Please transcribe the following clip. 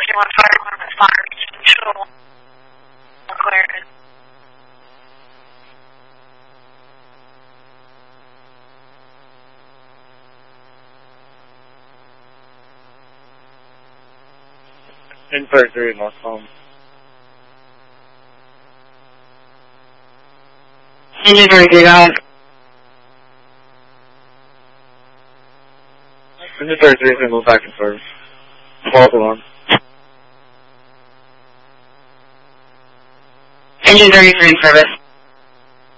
151 fires control. Clear. Infer 3, North Home. Engine 33, guys. Engine 33 is going to move back and forth. False alarm. Engine 33 in service.